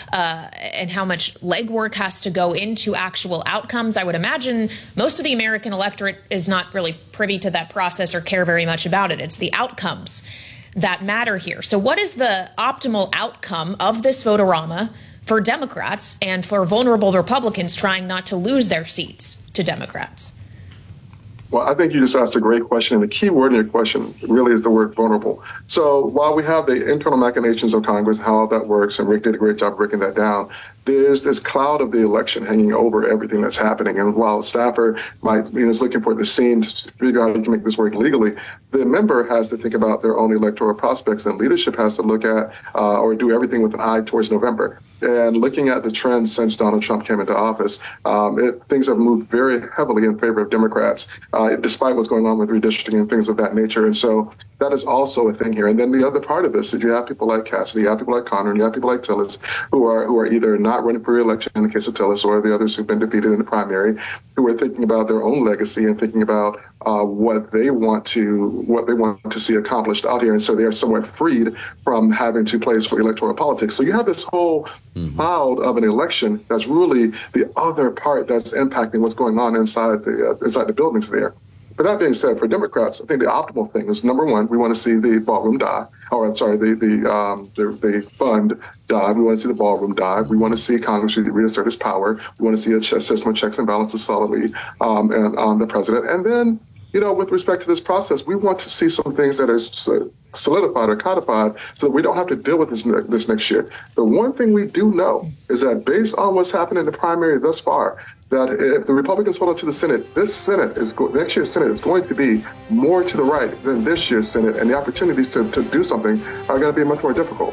and how much legwork has to go into actual outcomes. I would imagine most of the American electorate is not really privy to that process or care very much about it. It's the outcomes that matter here. So what is the optimal outcome of this vote-a-rama for Democrats and for vulnerable Republicans trying not to lose their seats to Democrats? Well, I think you just asked a great question, and the key word in your question really is the word vulnerable. So while we have the internal machinations of Congress, how that works, and Rick did a great job breaking that down, there's this cloud of the election hanging over everything that's happening. And while a staffer is looking for the scene to figure out how you can make this work legally, the member has to think about their own electoral prospects, and leadership has to look at or do everything with an eye towards November. And looking at the trends since Donald Trump came into office, things have moved very heavily in favor of Democrats, despite what's going on with redistricting and things of that nature. And so that is also a thing here. And then the other part of this is you have people like Cassidy, you have people like Connor, and you have people like Tillis who are either not running for re-election in the case of Tillis, or the others who've been defeated in the primary, who are thinking about their own legacy and thinking about what they want to see accomplished out here. And so they are somewhat freed from having to place for electoral politics. So you have this whole cloud of an election that's really the other part that's impacting what's going on inside the buildings there. But that being said, for Democrats, I think the optimal thing is, number one, we want to see the ballroom die. Or I'm sorry, the fund die. We want to see the ballroom die. We want to see Congress reassert its power. We want to see a system of checks and balances solidly and on the president. And then, with respect to this process, we want to see some things that are solidified or codified so that we don't have to deal with this next year. The one thing we do know is that based on what's happened in the primary thus far, that if the Republicans hold on to the Senate, next year's Senate is going to be more to the right than this year's Senate, and the opportunities to do something are going to be much more difficult.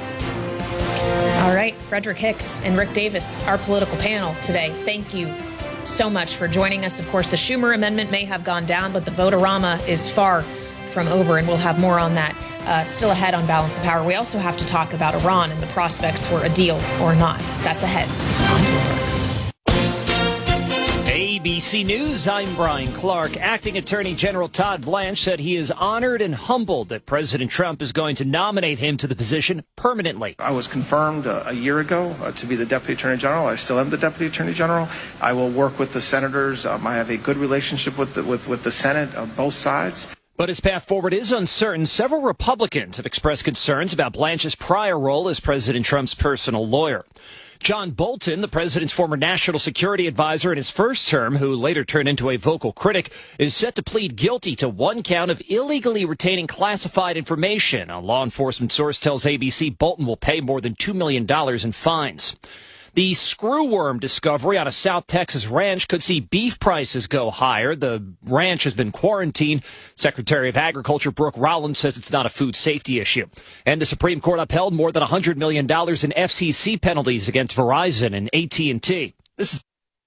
All right, Frederick Hicks and Rick Davis, our political panel today. Thank you so much for joining us. Of course, the Schumer amendment may have gone down, but the vote-a-rama is far from over, and we'll have more on that still ahead on Balance of Power. We also have to talk about Iran and the prospects for a deal or not. That's ahead on Deal. ABC News, I'm Brian Clark. Acting Attorney General Todd Blanche said he is honored and humbled that President Trump is going to nominate him to the position permanently. I was confirmed a year ago to be the Deputy Attorney General. I still am the Deputy Attorney General. I will work with the senators. I have a good relationship with the Senate on both sides. But his path forward is uncertain. Several Republicans have expressed concerns about Blanche's prior role as President Trump's personal lawyer. John Bolton, the president's former national security advisor in his first term, who later turned into a vocal critic, is set to plead guilty to one count of illegally retaining classified information. A law enforcement source tells ABC Bolton will pay more than $2 million in fines. The screwworm discovery on a South Texas ranch could see beef prices go higher. The ranch has been quarantined. Secretary of Agriculture Brooke Rowland says it's not a food safety issue. And the Supreme Court upheld more than $100 million in FCC penalties against Verizon and AT&T. This is